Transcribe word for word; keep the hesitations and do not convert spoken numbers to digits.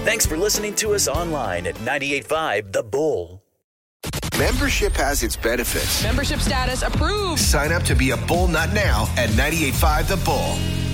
Thanks for listening to us online at ninety-eight point five The Bull. Membership has its benefits. Membership status approved. Sign up to be a Bull Nut now at ninety-eight point five The Bull.